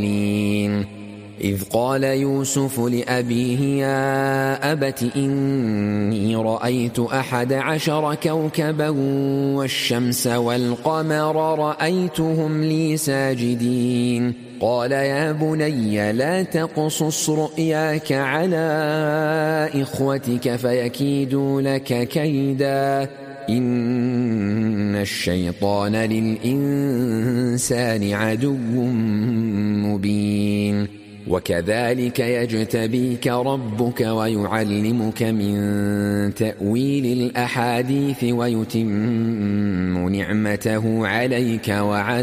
إذ قال يوسف لأبيه يا أبت إني رأيت 11 كوكبا والشمس والقمر رأيتهم لي ساجدين قال يا بني لا تقصص رؤياك على إخوتك فيكيدوا لك كيدا إن الشيطان للإنسان عدو مبين وكذلك يجتبيك ربك ويعلمك من تأويل الأحاديث ويتم نعمته عليك وعلى